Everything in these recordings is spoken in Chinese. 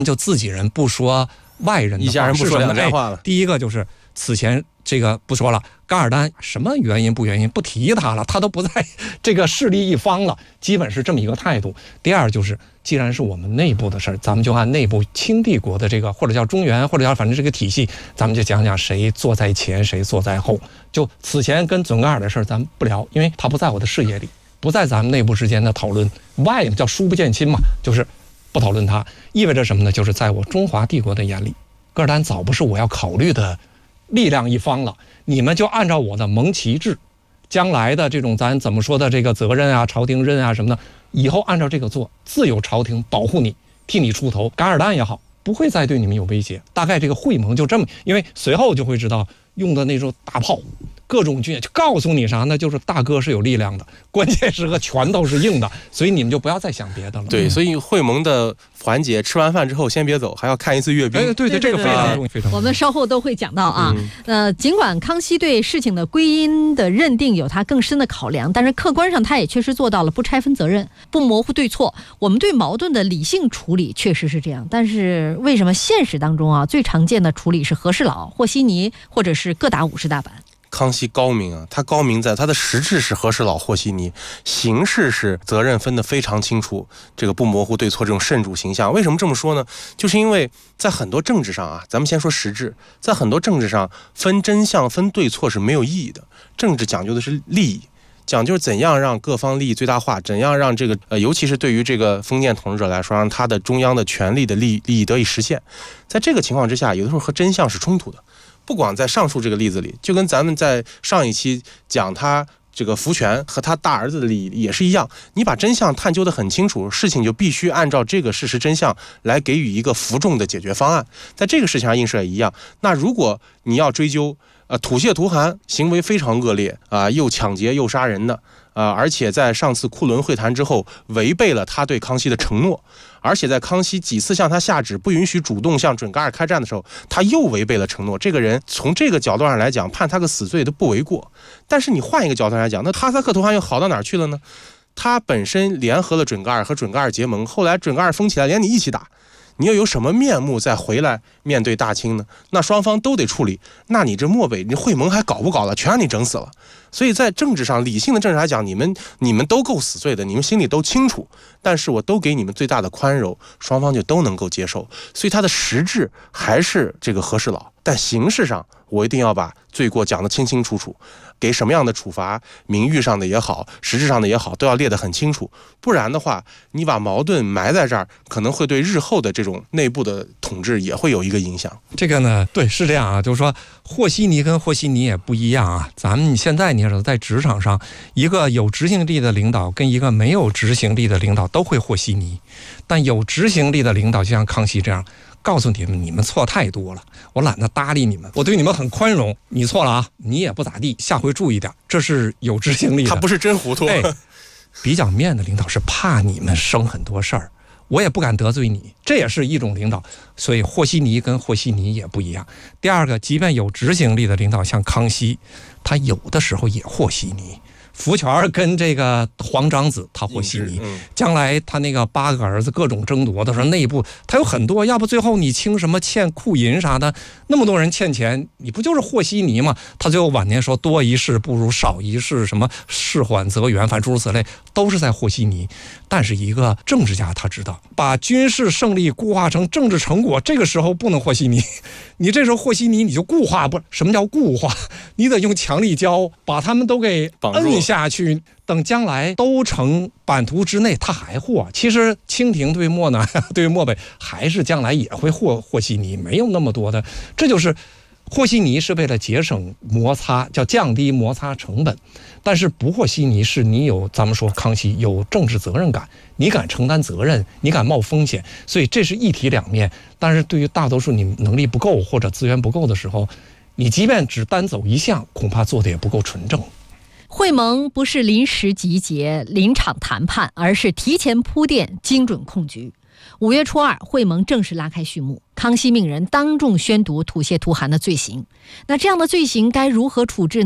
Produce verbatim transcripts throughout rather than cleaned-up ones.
就自己人不说外人的话， 一家人不说两家话了。 第一个就是此前这个不说了，噶尔丹什么原因不原因不提他了，他都不在这个势力一方了，基本是这么一个态度。第二就是，既然是我们内部的事儿，咱们就按内部清帝国的这个，或者叫中原，或者叫反正这个体系，咱们就讲讲谁坐在前，谁坐在后。就此前跟准噶尔的事儿，咱们不聊，因为他不在我的视野里，不在咱们内部之间的讨论。外叫疏不见亲嘛，就是不讨论它，意味着什么呢？就是在我中华帝国的眼里，噶尔丹早不是我要考虑的力量一方了。你们就按照我的盟旗制，将来的这种咱怎么说的这个责任啊、朝廷任啊什么的，以后按照这个做，自有朝廷保护你，替你出头。噶尔丹也好，不会再对你们有威胁。大概这个会盟就这么，因为随后就会知道用的那种大炮。各种军就告诉你啥呢？就是大哥是有力量的，关键时刻拳头是硬的，所以你们就不要再想别的了。 对，所以会盟的环节，吃完饭之后先别走，还要看一次阅兵。 哎，对对，这个非常重要，非常重要。 我们稍后都会讲到啊。嗯、呃，尽管康熙对事情的归因的认定有他更深的考量，但是客观上他也确实做到了不拆分责任，不模糊对错。我们对矛盾的理性处理确实是这样，但是为什么现实当中啊，最常见的处理是和事佬、和稀泥，或者是各打五十大板？ 康熙高明啊，他高明在他的实质是和事佬和稀泥，形式是责任分得非常清楚，这个不模糊对错，这种慎主形象。为什么这么说呢？就是因为在很多政治上啊，咱们先说实质，在很多政治上分真相分对错是没有意义的。政治讲究的是利益，讲究怎样让各方利益最大化，怎样让这个呃，尤其是对于这个封建统治者来说，让他的中央的权力的利利益得以实现。在这个情况之下，有的时候和真相是冲突的。不光在上述这个例子里，就跟咱们在上一期讲他这个福全和他大儿子的利益也是一样，你把真相探究得很清楚，事情就必须按照这个事实真相来给予一个服众的解决方案。在这个事情上映射也一样。那如果你要追究呃吐血屠汗，行为非常恶劣啊、呃，又抢劫又杀人的啊、呃，而且在上次库伦会谈之后违背了他对康熙的承诺，而且在康熙几次向他下旨不允许主动向准噶尔开战的时候，他又违背了承诺。这个人从这个角度上来讲，判他个死罪都不为过。但是你换一个角度来讲，那哈萨克图汗又好到哪儿去了呢？他本身联合了准噶尔，和准噶尔结盟，后来准噶尔疯起来，连你一起打。你又有什么面目再回来面对大清呢？那双方都得处理，那你这漠北你会盟还搞不搞了？全让你整死了。所以在政治上，理性的政治来讲，你们你们都够死罪的，你们心里都清楚，但是我都给你们最大的宽容，双方就都能够接受。所以它的实质还是这个和事佬，但形式上我一定要把罪过讲得清清楚楚，给什么样的处罚，名誉上的也好，实质上的也好，都要列得很清楚。不然的话，你把矛盾埋在这儿，可能会对日后的这种内部的统治也会有一个影响。 这个呢，对，是这样啊，就是说和稀泥跟和稀泥也不一样啊。咱们现在你说在职场上，一个有执行力的领导跟一个没有执行力的领导都会和稀泥，但有执行力的领导就像康熙这样，告诉你们，你们错太多了，我懒得搭理你们，我对你们很宽容，你错了啊，你也不咋地，下回注意点，这是有执行力的。 他不是真糊涂。 哎，比较面的领导是怕你们生很多事儿，我也不敢得罪你，这也是一种领导。所以和稀泥跟和稀泥也不一样。第二个，即便有执行力的领导，像康熙，他有的时候也和稀泥。福全跟这个皇长子他和稀泥，将来他那个八个儿子各种争夺的时候，内部他有很多，要不最后你清什么欠库银啥的，那么多人欠钱，你不就是和稀泥吗？他最后晚年说多一事不如少一事，什么事缓则圆，反正诸如此类，都是在和稀泥。但是一个政治家他知道，把军事胜利固化成政治成果，这个时候不能和稀泥。你这时候和稀泥，你就固化，不是什么叫固化？你得用强力胶把他们都给摁下去，等将来都成版图之内，他还和。其实清廷对漠南对漠北还是将来也会和和稀泥，没有那么多的。这就是和稀泥是为了节省摩擦，叫降低摩擦成本。但是不和稀泥是你有，咱们说康熙有政治责任感，你敢承担责任，你敢冒风险，所以这是一体两面。但是对于大多数你能力不够或者资源不够的时候，你即便只单走一项，恐怕做的也不够纯正。 会盟不是临时集结、临场谈判，而是提前铺垫、精准控局。五月初二，会盟正式拉开序幕。康熙命人当众宣读吐血屠汗的罪行。那这样的罪行该如何处置呢？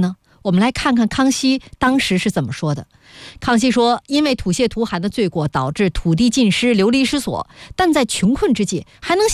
我们来看看康熙当时是怎么说的。康熙说，因为吐泻屠寒的罪过导致土地尽失，流离失所，但在穷困之际还能